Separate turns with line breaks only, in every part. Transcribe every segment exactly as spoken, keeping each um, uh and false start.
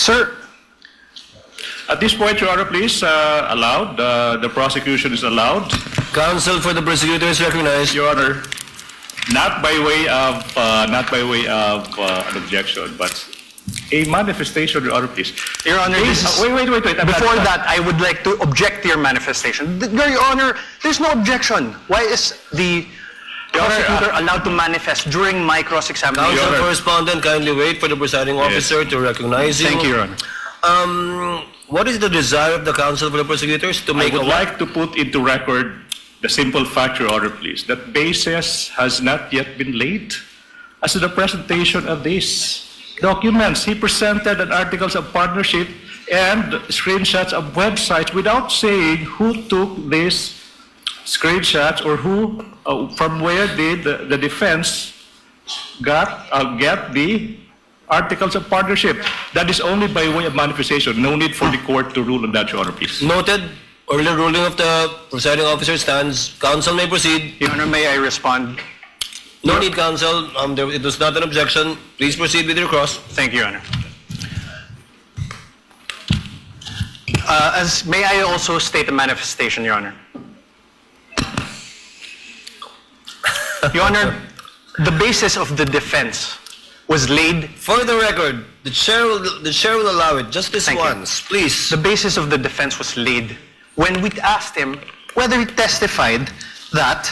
Sir,
At this point, Your Honor, please, uh, allowed. Uh, the prosecution is allowed.
Counsel for the prosecutor is recognized.
Your Honor, not by way of uh, not by way of uh, an objection, but a manifestation, Your Honor, please.
Your Honor,
Please,
this is,
uh, wait, wait, wait, wait. I'm not
before
done.
that, I would like to object to your manifestation. Th- Your Honor, there's no objection. Why is the
Your Honor,
prosecutor
uh,
allowed to manifest during my cross-examination?
Counsel
Honor.
for respondent, kindly wait for the presiding officer to recognize you.
Thank you, Your Honor.
Um, what is the desire of the counsel for the prosecutors to
I
make
would
a
like to put into record the simple fact, Your Honor, please, that basis has not yet been laid as to the presentation of these documents. He presented an articles of partnership and screenshots of websites without saying who took these screenshots or who, uh, from where did the, the defense got uh, get the articles of partnership. That is only by way of manifestation. No need for the court to rule on that, Your Honor, please.
Noted. Earlier ruling of the presiding officer stands. Counsel may proceed.
Your Honor, may I respond?
No need, counsel. Um, there, it was not an objection. Please proceed with your cross.
Thank you, Your Honor. Uh, as may I also state a manifestation, Your Honor? Your Honor, the basis of the defense was laid.
For the record, the chair will, the chair will allow it just this
Thank you.
once, please.
The basis of the defense was laid when we asked him whether he testified that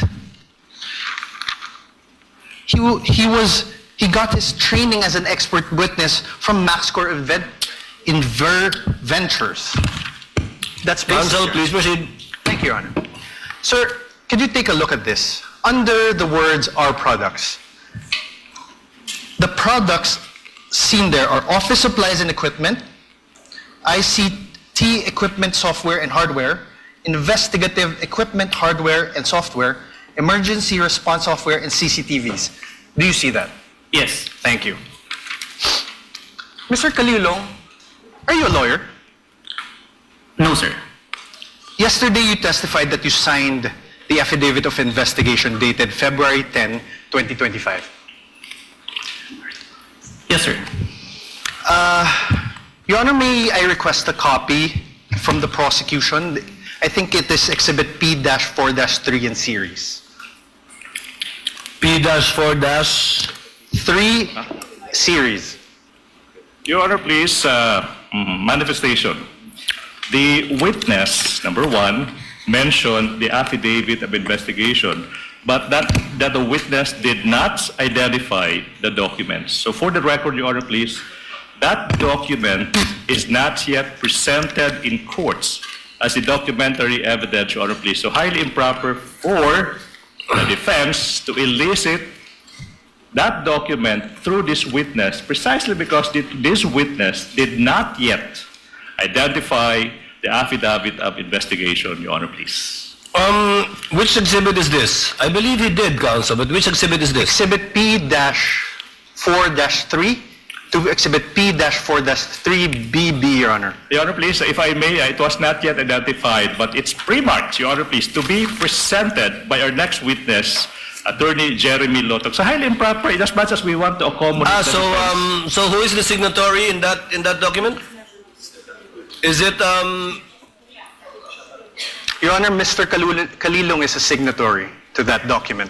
he, w- he was he got his training as an expert witness from MaxCore Invent, Inver Ventures. That's basis,
Counsel,
Your
please proceed.
Thank you, Your Honor. Sir, could you take a look at this? Under the words "our products," the products seen there are office supplies and equipment, I C T equipment, software and hardware, investigative equipment, hardware and software, emergency response software, and C C T Vs. Do you see that?
Yes.
Thank you. Mister Calilong, are you a lawyer?
No, sir.
Yesterday, you testified that you signed the affidavit of investigation dated February tenth, twenty twenty-five.
Yes, sir.
Your Honor, may I request a copy from the prosecution? I think it is Exhibit P four three in series.
P four dash.
Three series.
Your Honor, please, uh, mm, manifestation. The witness, number one, mentioned the affidavit of investigation, but that, that the witness did not identify the documents. So for the record, Your Honor, please, that document is not yet presented in courts as a documentary evidence, Your Honor, please. So highly improper for the defense to elicit that document through this witness precisely because the- this witness did not yet identify the affidavit of investigation, Your Honor, please.
Um, which exhibit is this? I believe he did, counsel, but which exhibit is this?
Exhibit P four three to Exhibit P four three B B, Your Honor.
Your Honor, please, if I may, it was not yet identified, but it's pre-marked, Your Honor, please, to be presented by our next witness, Attorney Jeremy Lotok. So highly improper, in as much as we want to accommodate
Ah,
the
so
defense.
um, so who is the signatory in that in that document? Is it um?
Your Honor, Mister Kalul- Kalilong is a signatory to that document.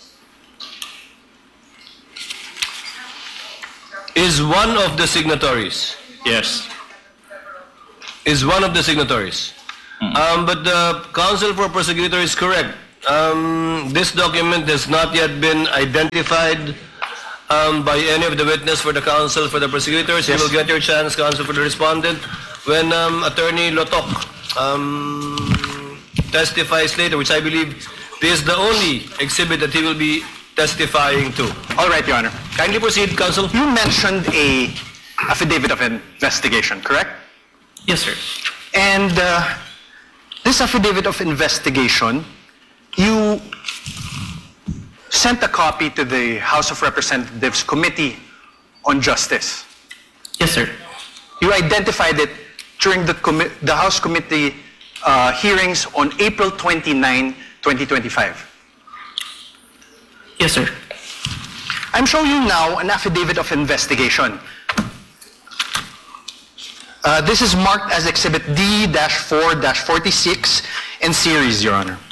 Is one of the signatories?
Yes.
Is one of the signatories? Um, but the counsel for prosecutor is correct. Um, this document has not yet been identified um, by any of the witness for the counsel for the prosecutors. You
Yes.
will get your chance, counsel for the respondent, when um, Attorney Lotok um, testifies later, which I believe is the only exhibit that he will be testifying to.
All right, Your Honor.
Kindly proceed, counsel.
You mentioned a affidavit of investigation, correct?
Yes, sir.
And uh, this affidavit of investigation, you sent a copy to the House of Representatives Committee on Justice.
Yes, sir.
You identified it during the, commi- the House Committee uh, hearings on April twenty-ninth, twenty twenty-five.
Yes, sir.
I'm showing you now an affidavit of investigation. Uh, this is marked as Exhibit D four forty-six in series, Your Honor.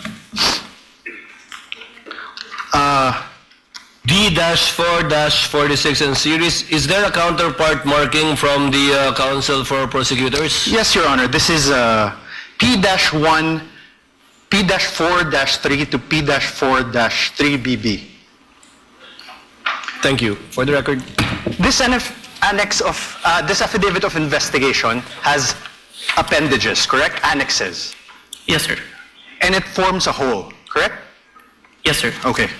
D four forty-six in series, is there a counterpart marking from the uh, Counsel for Prosecutors?
Yes, Your Honor. This is uh, P one, P four three to P four three B B.
Thank you. For the record.
This annex annex of, uh, this affidavit of investigation has appendages, correct? Annexes.
Yes, sir.
And it forms a whole, correct?
Yes, sir.
Okay.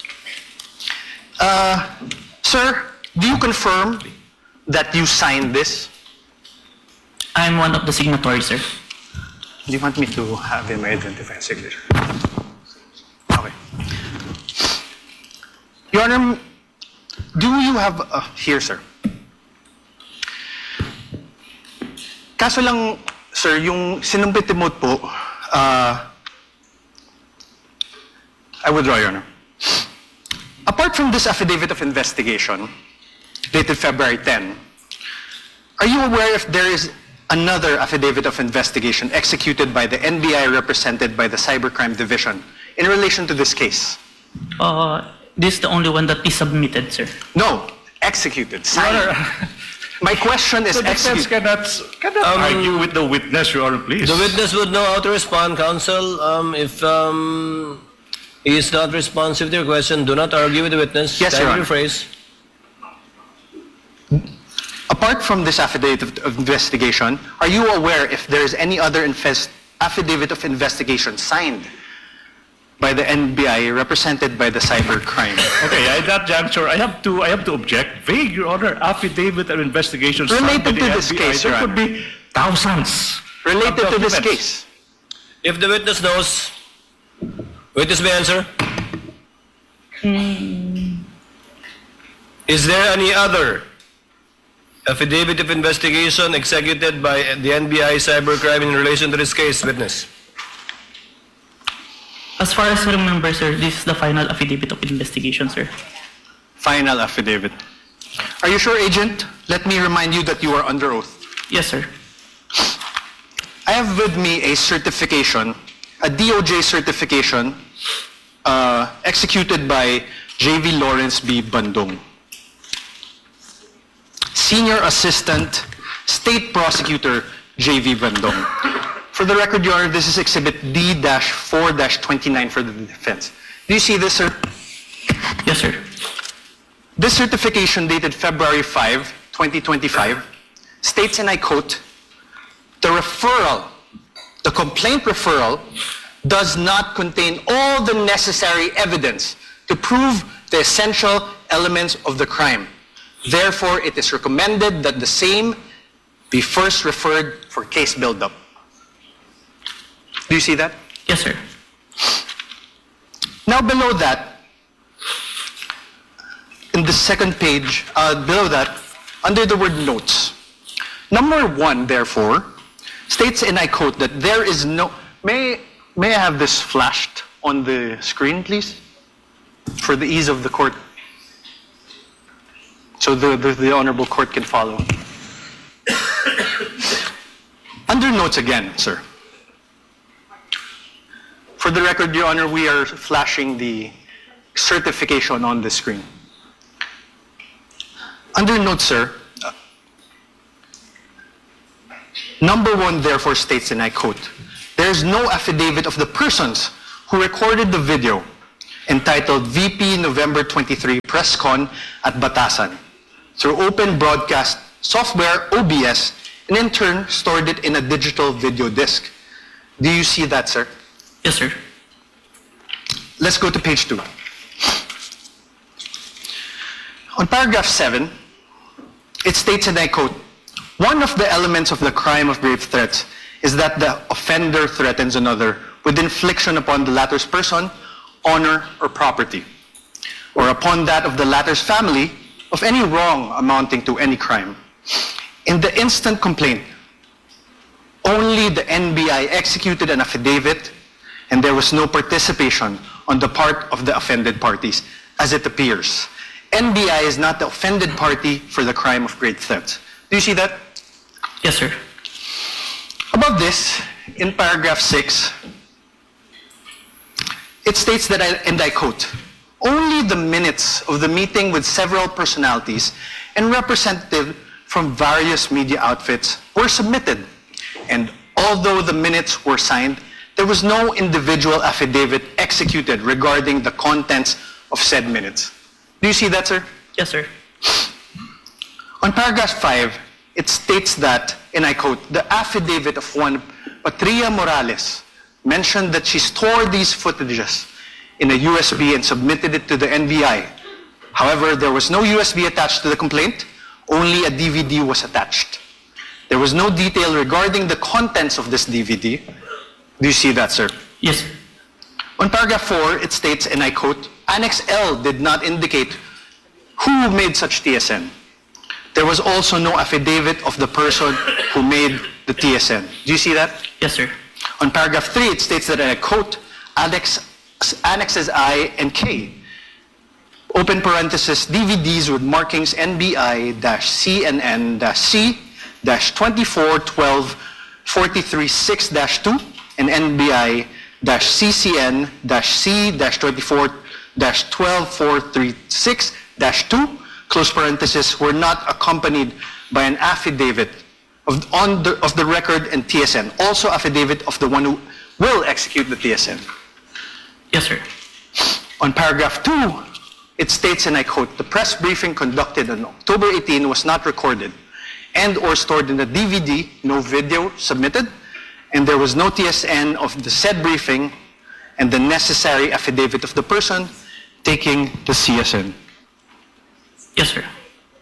Uh, sir, do you confirm that you signed this?
I'm one of the signatories, sir.
Do you want me to have him identify a signature? Okay. Your Honor, do you have, uh, here, sir. Kaso lang, sir, yung sinumpit mo po, uh, I withdraw, Your Honor. Apart from this affidavit of investigation, dated February tenth, are you aware if there is another affidavit of investigation executed by the N B I represented by the Cybercrime Division in relation to this case?
Uh, this is the only one that is submitted, sir.
No, executed, signed. My question is
The defense
executed.
cannot, cannot argue with the witness, Your Honor, please.
The witness would know how to respond, counsel. Um, if um, he is not responsive to your question, do not argue with the witness.
Yes, Your
Kindly
Honor.
rephrase.
Apart from this affidavit of- of investigation, are you aware if there is any other invest- affidavit of investigation signed by the N B I represented by the cybercrime?
Okay, at that juncture, I have to, I have to object. Vague, Your Honor, affidavit of investigation. signed
Related
by
to
the
this
N B I.
case, Your
There could
Honor.
be thousands.
Related
of
to this
documents.
case.
If the witness knows, witness may answer. Is there any other affidavit of investigation executed by the N B I cybercrime in relation to this case, witness?
As far as I remember, sir, this is the final affidavit of investigation, sir.
Final affidavit. Are you sure, Agent? Let me remind you that you are under oath.
Yes, sir.
I have with me a certification, a D O J certification, uh, executed by J V Lawrence B. Bandung, Senior Assistant State Prosecutor J V Bandung. For the record, Your Honor, this is Exhibit D four twenty-nine for the defense. Do you see this, sir?
Yes, sir.
This certification dated February fifth, twenty twenty-five states, and I quote, "The referral, the complaint referral does not contain all the necessary evidence to prove the essential elements of the crime. Therefore, it is recommended that the same be first referred for case build-up." Do you see that?
Yes, sir.
Now below that, in the second page, uh, below that, under the word notes, number one, therefore, states, and I quote, that there is no, may, may I have this flashed on the screen, please? For the ease of the court. So the, the, the Honorable Court can follow. Under notes again, sir. For the record, Your Honor, we are flashing the certification on the screen. Under notes, sir, uh, number one therefore states, and I quote, "There is no affidavit of the persons who recorded the video entitled V P November twenty-third Press Con at Batasan through open broadcast software O B S and in turn stored it in a digital video disc." Do you see that, sir?
Yes, sir.
Let's go to page two. On paragraph seven, it states, and I quote, "One of the elements of the crime of grave threats is that the offender threatens another with infliction upon the latter's person, honor, or property, or upon that of the latter's family of any wrong amounting to any crime. In the instant complaint, only the N B I executed an affidavit and there was no participation on the part of the offended parties, as it appears. N B I is not the offended party for the crime of great theft." Do you see that?
Yes, sir.
Above this, in paragraph six, it states that, I, and I quote, only the minutes of the meeting with several personalities and representatives from various media outfits were submitted. And although the minutes were signed, there was no individual affidavit executed regarding the contents of said minutes. Do you see that, sir?
Yes, sir.
On paragraph five, it states that, and I quote, the affidavit of one Patria Morales mentioned that she stored these footages in a U S B and submitted it to the N B I. However, there was no U S B attached to the complaint, only a D V D was attached. There was no detail regarding the contents of this D V D. Do you see that, sir?
Yes.
On paragraph four, it states, and I quote, Annex L did not indicate who made such T S N. There was also no affidavit of the person who made the T S N. Do you see that?
Yes, sir.
On paragraph three, it states that, and I quote, Annex, Annexes I and K, open parenthesis, D V Ds with markings N B I-C N N-C twenty-four twelve forty-three six two and N B I-C C N-C twenty-four twelve forty-three six two, close parenthesis, were not accompanied by an affidavit of, on the, of the record and T S N, also affidavit of the one who will execute the T S N.
Yes, sir.
On paragraph two, it states, and I quote, the press briefing conducted on October eighteenth was not recorded and or stored in the D V D, no video submitted, and there was no T S N of the said briefing and the necessary affidavit of the person taking the C S N.
Yes, sir.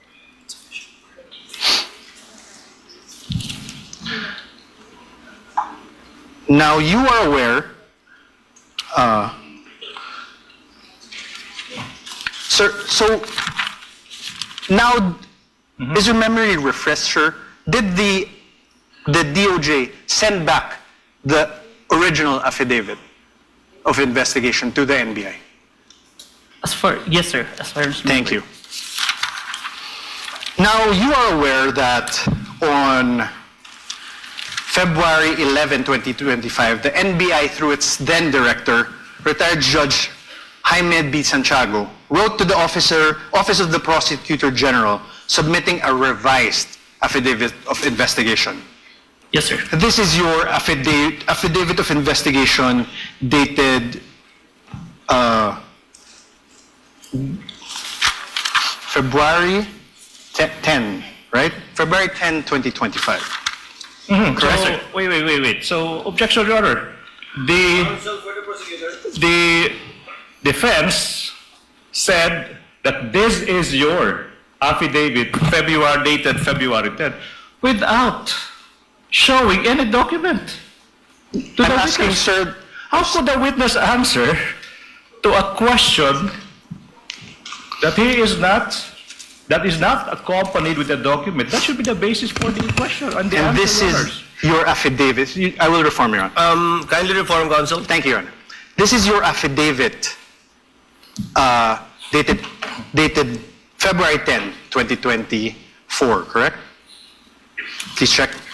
Now you are aware, uh, sir, so now is your memory refreshed, sir? Did the, the D O J send back the original affidavit of investigation to the N B I?
As far, yes, sir. As far as
Thank you. Now, you are aware that on February eleventh, twenty twenty-five, the N B I, through its then director, retired Judge Jaime B. Santiago, wrote to the officer, Office of the Prosecutor General, submitting a revised affidavit of investigation.
Yes, sir.
This is your affidavit, affidavit of investigation dated uh, February tenth, right? February tenth, twenty twenty-five.
Correct.
Correct,
So,
sir?
wait, wait, wait, wait. So, objection, Your Honor. The, the defense said that this is your affidavit, February, dated February tenth, without showing any document to the
I'm asking,
witness.
sir,
How could the witness answer to a question that he is not, that is not accompanied with a document? That should be the basis for the question and the
and
answer,
this
Your
is
Honors.
your affidavit. You- I will reform, Your Honor.
Um, kindly reform, counsel.
Thank you, Your Honor. This is your affidavit uh, dated, dated February tenth, twenty twenty-four, correct? Please check.